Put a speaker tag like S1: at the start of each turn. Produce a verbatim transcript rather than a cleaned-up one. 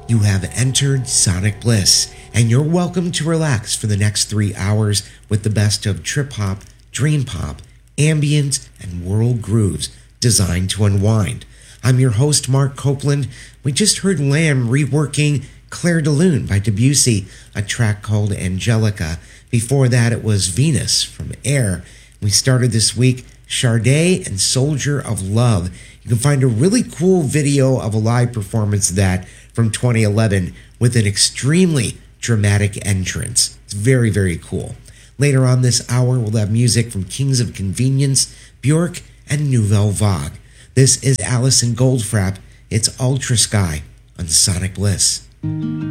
S1: You have entered Sonic Bliss, and you're welcome to relax for the next three hours with the best of trip hop, dream pop, ambient, and world grooves designed to unwind. I'm your host, Mark Copeland. We just heard Lamb reworking Clair de Lune by Debussy, a track called Angelica. Before that, it was Venus from Air. We started this week Sade and Soldier of Love. You can find a really cool video of a live performance of that from twenty eleven with an extremely dramatic entrance. It's very, very cool. Later on this hour, we'll have music from Kings of Convenience, Bjork, and Nouvelle Vague. This is Alison Goldfrapp. It's Ultra Sky on Sonic Bliss.